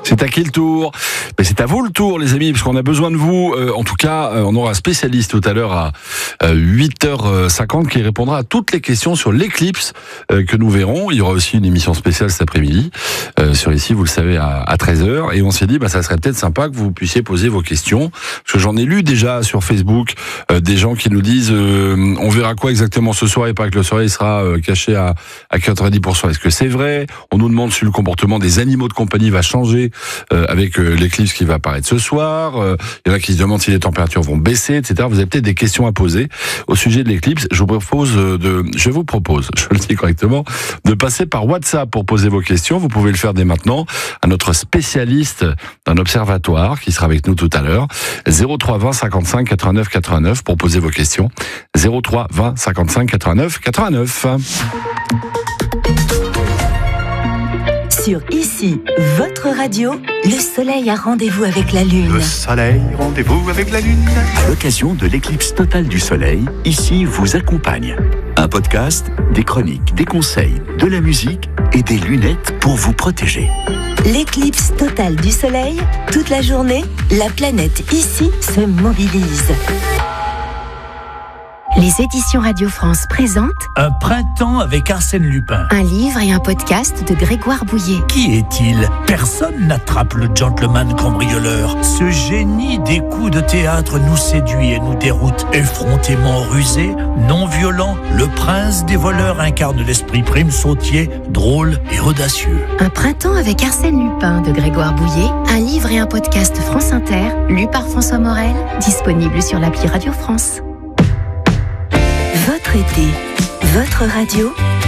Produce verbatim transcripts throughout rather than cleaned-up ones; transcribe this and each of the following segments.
C'est à qui le tour? Ben c'est à vous le tour, les amis, parce qu'on a besoin de vous. Euh, en tout cas, euh, on aura un spécialiste tout à l'heure à euh, huit heures cinquante qui répondra à toutes les questions sur l'éclipse euh, que nous verrons. Il y aura aussi une émission spéciale cet après-midi euh, sur ici, vous le savez, à, à treize heures. Et on s'est dit, bah, ça serait peut-être sympa que vous puissiez poser vos questions. Parce que j'en ai lu déjà sur Facebook euh, des gens qui nous disent euh, on verra quoi exactement ce soir, et pas que le soleil sera euh, caché à, à quatre-vingt-dix pour cent. Est-ce que c'est vrai? On nous demande si le comportement des animaux de compagnie va changer Euh, avec euh, l'éclipse qui va apparaître ce soir. Euh, il y en a qui se demandent si les températures vont baisser, et cetera. Vous avez peut-être des questions à poser au sujet de l'éclipse. Je vous propose de, je vous propose, je le dis correctement, de passer par WhatsApp pour poser vos questions. Vous pouvez le faire dès maintenant à notre spécialiste d'un observatoire qui sera avec nous tout à l'heure. zéro trois vingt cinquante-cinq quatre-vingt-neuf quatre-vingt-neuf pour poser vos questions. zéro trois vingt cinquante-cinq quatre-vingt-neuf quatre-vingt-neuf. Sur Ici, votre radio, le soleil a rendez-vous avec la lune. Le soleil, rendez-vous avec la lune. À l'occasion de l'éclipse totale du soleil, Ici vous accompagne. Un podcast, des chroniques, des conseils, de la musique et des lunettes pour vous protéger. L'éclipse totale du soleil, toute la journée, la planète Ici se mobilise. Les éditions Radio France présentent Un printemps avec Arsène Lupin. un livre et un podcast de Grégoire Bouillet. Qui est-il? Personne n'attrape le gentleman cambrioleur. Ce génie des coups de théâtre nous séduit et nous déroute. Effrontément rusé, non violent, le prince des voleurs incarne l'esprit prime sautier, drôle et audacieux. Un printemps avec Arsène Lupin de Grégoire Bouillet, un livre et un podcast France Inter, lu par François Morel, disponible sur l'appli Radio France. Votre été, votre radio,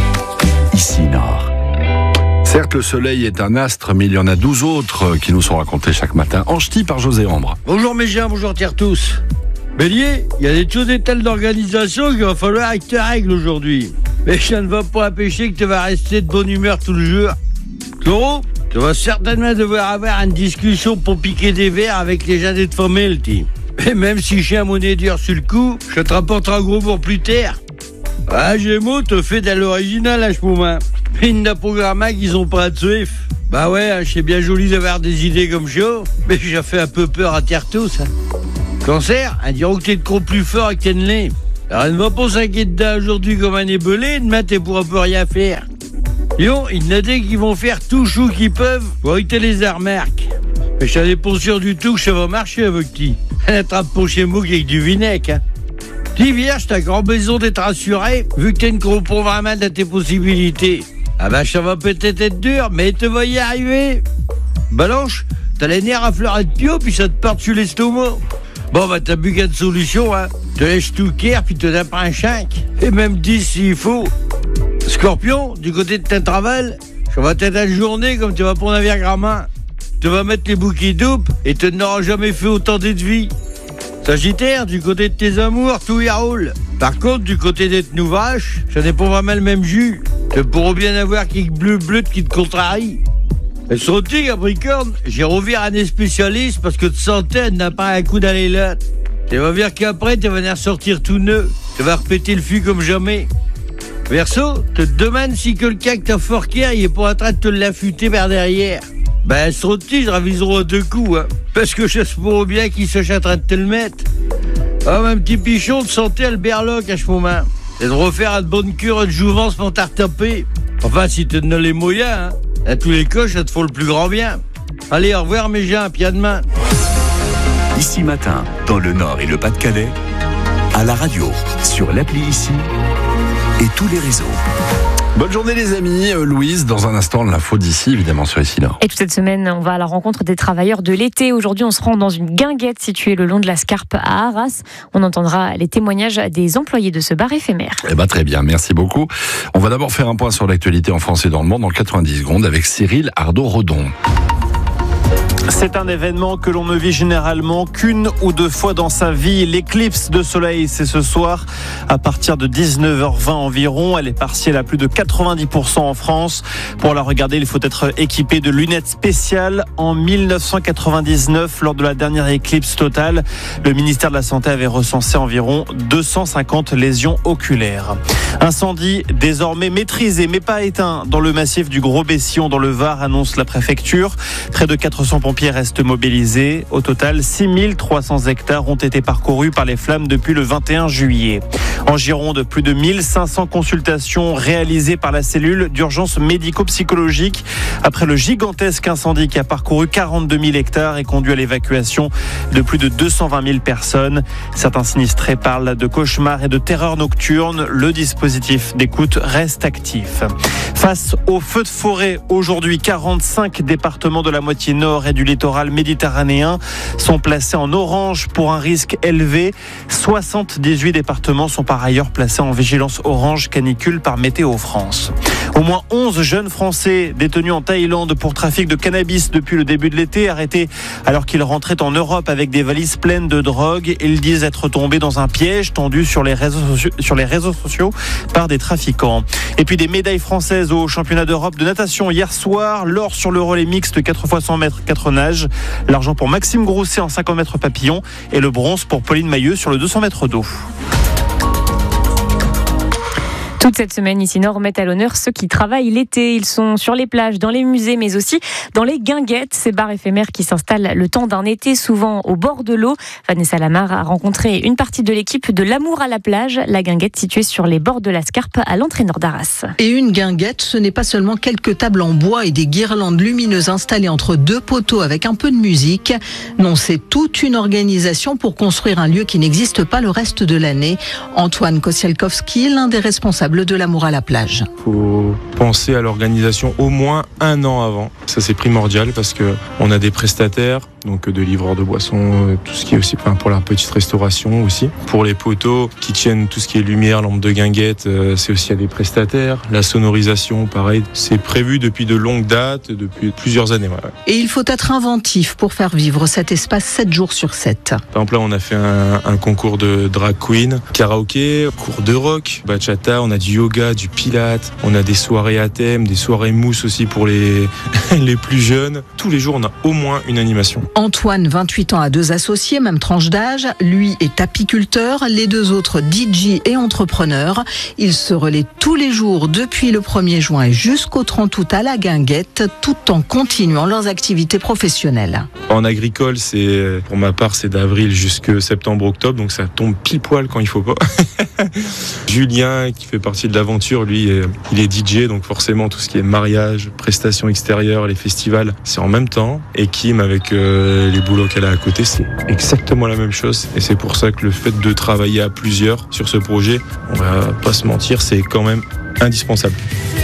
Ici Nord. Certes, le soleil est un astre, mais il y en a douze autres qui nous sont racontés chaque matin. En ch'ti par José Ambre. Bonjour mes gens, bonjour tiers tous. Bélier, il y a des choses et telles d'organisation qu'il va falloir que tu règles aujourd'hui. Mais ça ne va pas empêcher que tu vas rester de bonne humeur tout le jour. Taureau, tu vas certainement devoir avoir une discussion pour piquer des verres avec les gens de famille. Et même si j'ai un monnaie dure sur le coup, je te rapporte un gros bourg plus tard. Ah, Gémeaux, te fait de l'original à ce moment. Mais il n'y a pas grand qu'ils ont pas de suif. Bah ouais, c'est bien joli d'avoir des idées comme ça, mais j'ai fait un peu peur à terre tous. Hein. Cancer, on dirait que t'es de gros plus fort que t'es de lait. Alors ne va pas s'inquiéter dedans aujourd'hui comme un ébelé, demain t'es pourras pas rien faire. Lion, il y en a des qui vont faire tout chou qu'ils peuvent pour éviter les remarques. Mais je n'ai pas sûr du tout que ça va marcher avec qui. Elle attrape pas chez moi avec du vinaigre. Hein. Dis vierge, t'as grand besoin d'être rassuré, vu que t'es une gros pauvre vraiment de tes possibilités. Ah bah ça va peut-être être dur, mais tu vas y arriver. Balanche, t'as les nerfs à fleur de pio, puis ça te porte sur l'estomac. Bon bah t'as bu qu'une solution, hein. Te laisse tout care, puis te donne un cinq. Et même dix s'il faut. Scorpion, du côté de ton travail, ça va être une journée comme tu vas prendre un verre grand-main. Tu vas mettre les bouquets doubles et tu n'auras jamais fait autant de vie. Sagittaire, du côté de tes amours, tout y roule. Par contre, du côté des tenues vaches, ça n'est pas vraiment le même jus. Tu pourras bien avoir quelques bleus bleus qui te contrarient. Et sur le tigre, Capricorne, j'ai revu un spécialiste parce que de santé, n'a pas un coup d'aller là. Tu vas voir qu'après, tu vas venir sortir tout neuf. Tu vas répéter le fût comme jamais. Verseau, te demande si quelqu'un que t'as forqué, il est pas en train de te l'affûter par derrière. Ben, sur le tigre, raviseront à deux coups, hein. Parce que je sais pas bien qu'il se en train de te le mettre. Ah, un petit pichon de santé à le berloc à ce moment. C'est de refaire à de bonne cure de jouvence pour t'en retaper. Enfin, si tu donnes les moyens, hein. À tous les coches, ça te faut le plus grand bien. Allez, au revoir mes gens, puis à demain. Ici Matin, dans le Nord et le Pas-de-Calais, à la radio, sur l'appli Ici et tous les réseaux. Bonne journée les amis, euh, Louise, dans un instant l'info d'ici, évidemment sur Ici Nord. Et toute cette semaine, on va à la rencontre des travailleurs de l'été. Aujourd'hui, on se rend dans une guinguette située le long de la Scarpe à Arras. On entendra les témoignages des employés de ce bar éphémère. Eh ben, très bien, merci beaucoup. On va d'abord faire un point sur l'actualité en France et dans le monde en quatre-vingt-dix secondes avec Cyril Ardo-Rodon. C'est un événement que l'on ne vit généralement qu'une ou deux fois dans sa vie. L'éclipse de soleil, c'est ce soir à partir de dix-neuf heures vingt environ. Elle est partielle à plus de quatre-vingt-dix pour cent en France. Pour la regarder, il faut être équipé de lunettes spéciales. En mille neuf cent quatre-vingt-dix-neuf, lors de la dernière éclipse totale, le ministère de la Santé avait recensé environ deux cent cinquante lésions oculaires. Incendie désormais maîtrisé mais pas éteint dans le massif du Gros-Bessillon dans le Var, annonce la préfecture. Près de quatre cents pompiers restent mobilisés. Au total, six mille trois cents hectares ont été parcourus par les flammes depuis le vingt et un juillet. En Gironde, plus de mille cinq cents consultations réalisées par la cellule d'urgence médico-psychologique après le gigantesque incendie qui a parcouru quarante-deux mille hectares et conduit à l'évacuation de plus de deux cent vingt mille personnes. Certains sinistrés parlent de cauchemars et de terreur nocturne. Le dispositif d'écoute reste actif. Face aux feux de forêt, aujourd'hui, quarante-cinq départements de la moitié nord et du littoral méditerranéen sont placés en orange pour un risque élevé. soixante-dix-huit départements sont par ailleurs placés en vigilance orange canicule par Météo France. Au moins onze jeunes Français détenus en Thaïlande pour trafic de cannabis depuis le début de l'été, arrêtés alors qu'ils rentraient en Europe avec des valises pleines de drogue. Ils disent être tombés dans un piège tendu sur les réseaux sociaux, sur les réseaux sociaux par des trafiquants. Et puis des médailles françaises au championnat d'Europe de natation hier soir. L'or sur le relais mixte quatre fois cent mètres, quatre nages. L'argent pour Maxime Grousset en cinquante mètres papillon et le bronze pour Pauline Mailleux sur le deux cents mètres d'eau. Toute cette semaine, ici Nord met à l'honneur ceux qui travaillent l'été. Ils sont sur les plages, dans les musées, mais aussi dans les guinguettes, ces bars éphémères qui s'installent le temps d'un été, souvent au bord de l'eau. Vanessa Lamar a rencontré une partie de l'équipe de l'Amour à la plage, la guinguette située sur les bords de la Scarpe à l'entrée nord d'Arras. Et une guinguette, ce n'est pas seulement quelques tables en bois et des guirlandes lumineuses installées entre deux poteaux avec un peu de musique. Non, c'est toute une organisation pour construire un lieu qui n'existe pas le reste de l'année. Antoine Kosialkowski, l'un des responsables de l'Amour à la plage. Il faut penser à l'organisation au moins un an avant. Ça, c'est primordial parce que on a des prestataires, donc de livreurs de boissons, tout ce qui est aussi pour la petite restauration aussi. Pour les poteaux qui tiennent tout ce qui est lumière, lampe de guinguette, c'est aussi à des prestataires. La sonorisation, pareil, c'est prévu depuis de longues dates, depuis plusieurs années. Ouais. Et il faut être inventif pour faire vivre cet espace sept jours sur sept. Par exemple, là, on a fait un, un concours de drag queen, karaoké, cours de rock, bachata, on a du yoga, du pilate, on a des soirées à thème, des soirées mousse aussi pour les, les plus jeunes. Tous les jours, on a au moins une animation. Antoine, vingt-huit ans, a deux associés, même tranche d'âge. Lui est apiculteur, les deux autres D J et entrepreneurs. Ils se relaient tous les jours depuis le premier juin et jusqu'au trente août à la guinguette, tout en continuant leurs activités professionnelles. En agricole, c'est, pour ma part, c'est d'avril jusqu'à septembre-octobre, donc ça tombe pile poil quand il faut pas. Julien, qui fait partie de l'aventure, lui, il est D J, donc forcément tout ce qui est mariage, prestations extérieures, les festivals, c'est en même temps. Et Kim, avec euh, les boulots qu'elle a à côté, c'est exactement la même chose. Et c'est pour ça que le fait de travailler à plusieurs sur ce projet, on va pas se mentir, c'est quand même indispensable.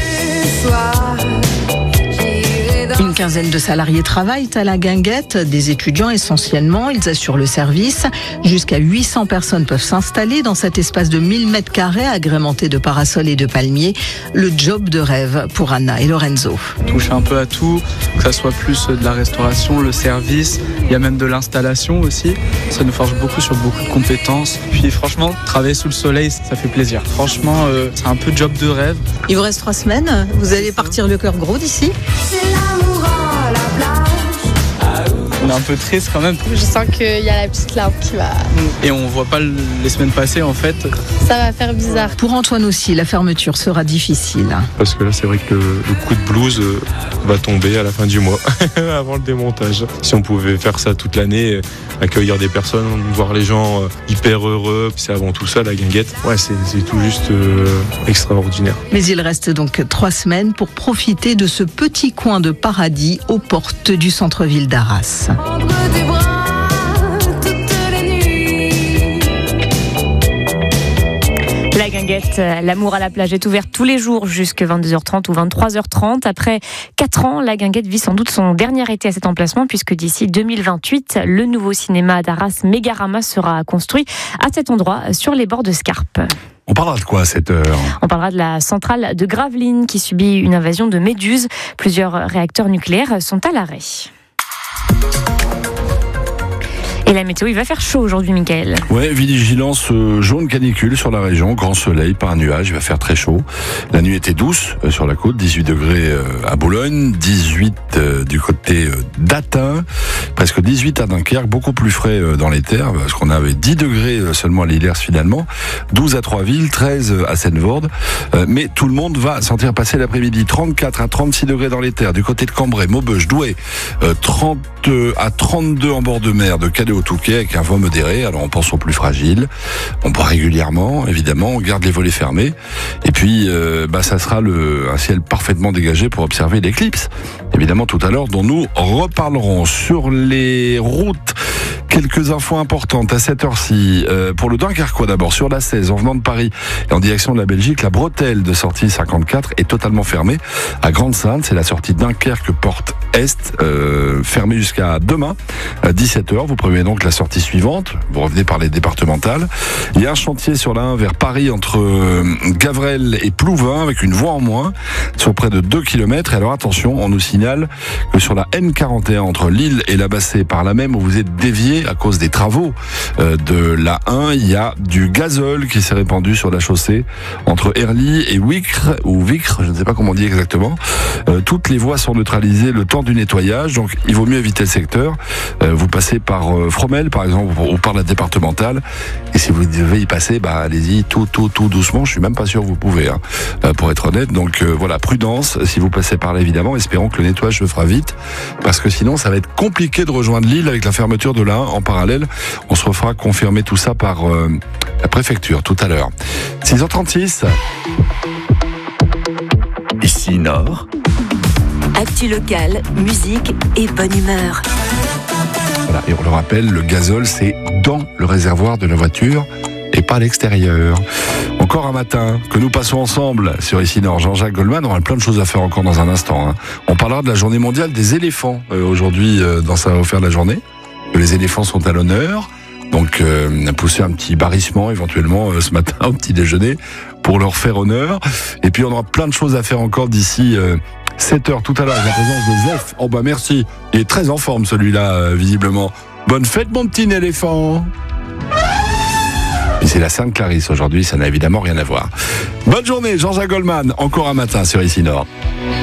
Une quinzaine de salariés travaillent à la guinguette, des étudiants essentiellement. Ils assurent le service. Jusqu'à huit cents personnes peuvent s'installer dans cet espace de mille mètres carrés agrémenté de parasols et de palmiers. Le job de rêve pour Anna et Lorenzo. On touche un peu à tout, que ça soit plus de la restauration, le service, il y a même de l'installation aussi. Ça nous forge beaucoup sur beaucoup de compétences. Puis franchement, travailler sous le soleil, ça fait plaisir. Franchement, euh, c'est un peu job de rêve. Il vous reste trois semaines. Vous allez partir le cœur gros d'ici. On est un peu triste quand même. Je sens qu'il y a la petite larme qui va... Et on voit pas les semaines passer en fait. Ça va faire bizarre. Pour Antoine aussi, la fermeture sera difficile. Parce que là, c'est vrai que le, le coup de blues va tomber à la fin du mois, avant le démontage. Si on pouvait faire ça toute l'année, accueillir des personnes, voir les gens hyper heureux, c'est avant tout ça la guinguette. Ouais, c'est, c'est tout juste euh, extraordinaire. Mais il reste donc trois semaines pour profiter de ce petit coin de paradis aux portes du centre-ville d'Arras. Entre tes bras, toutes les nuits. La guinguette, l'Amour à la plage est ouverte tous les jours jusqu'à vingt-deux heures trente ou vingt-trois heures trente. Après quatre ans, la guinguette vit sans doute son dernier été à cet emplacement puisque d'ici deux mille vingt-huit, le nouveau cinéma d'Arras Mégarama sera construit à cet endroit sur les bords de Scarpe. On parlera de quoi à cette heure ? On parlera de la centrale de Gravelines qui subit une invasion de méduses. Plusieurs réacteurs nucléaires sont à l'arrêt. Et la météo, il va faire chaud aujourd'hui, Mickaël. Ouais, vigilance euh, jaune canicule sur la région, grand soleil, pas un nuage, il va faire très chaud. La nuit était douce euh, sur la côte, dix-huit degrés euh, à Boulogne, dix-huit euh, du côté euh, d'Atin, presque dix-huit à Dunkerque, beaucoup plus frais euh, dans les terres, parce qu'on avait dix degrés euh, seulement à Lillers finalement, douze à Troisville, treize à Seine-Vorde, euh, mais tout le monde va sentir passer l'après-midi, trente-quatre à trente-six degrés dans les terres, du côté de Cambrai, Maubeuge, Douai, euh, trente à trente-deux en bord de mer, de Calais au Touquet, avec un vent modéré. Alors on pense aux plus fragiles, on boit régulièrement, évidemment, on garde les volets fermés, et puis euh, bah, ça sera le, un ciel parfaitement dégagé pour observer l'éclipse, évidemment tout à l'heure, dont nous reparlerons. Sur les routes, quelques infos importantes à cette heure-ci. Euh, pour le Dunkerquois d'abord, sur la seize, en venant de Paris et en direction de la Belgique, la bretelle de sortie cinquante-quatre est totalement fermée. À Grande-Sainte, c'est la sortie Dunkerque porte Est, euh, fermée jusqu'à demain, à dix-sept heures. Vous prévoyez donc la sortie suivante. Vous revenez par les départementales. Il y a un chantier sur la un vers Paris entre euh, Gavrel et Plouvin avec une voie en moins sur près de deux kilomètres. Et alors attention, on nous signale que sur la N quarante et un entre Lille et la Bassée, par là même où vous êtes dévié à cause des travaux euh, de la un, il y a du gazole qui s'est répandu sur la chaussée entre Herly et Wicre, ou Vicre, je ne sais pas comment on dit exactement. Euh, toutes les voies sont neutralisées le temps du nettoyage, donc il vaut mieux éviter le secteur. Euh, vous passez par euh, Fromelles, par exemple, ou par la départementale, et si vous devez y passer, bah allez-y tout, tout, tout doucement. Je suis même pas sûr que vous pouvez, hein, euh, pour être honnête. Donc euh, voilà, prudence si vous passez par là, évidemment. Espérons que le nettoyage se fera vite, parce que sinon ça va être compliqué de rejoindre Lille avec la fermeture de la un en parallèle. On se refera confirmer tout ça par euh, la préfecture tout à l'heure. six heures trente-six. Ici Nord. Actu locale, musique et bonne humeur. Voilà, et on le rappelle, le gazole, c'est dans le réservoir de la voiture et pas à l'extérieur. Encore un matin que nous passons ensemble sur Ici Nord. Jean-Jacques Goldman, on a plein de choses à faire encore dans un instant, hein. On parlera de la journée mondiale des éléphants euh, aujourd'hui euh, dans Ça va faire de la journée. Les éléphants sont à l'honneur. Donc, euh, pousser un petit barrissement éventuellement euh, ce matin au petit déjeuner pour leur faire honneur. Et puis, on aura plein de choses à faire encore d'ici euh, sept heures tout à l'heure avec la présence de Zef. Oh bah merci, il est très en forme celui-là, euh, visiblement. Bonne fête mon petit éléphant. Et c'est la Sainte Clarisse aujourd'hui, ça n'a évidemment rien à voir. Bonne journée, Jean-Jacques Goldman, encore un matin sur Ici Nord.